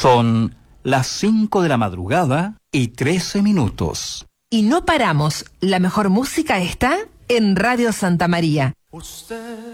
Son las 5 de la madrugada y 13 minutos. Y no paramos. La mejor música está en Radio Santa María. Usted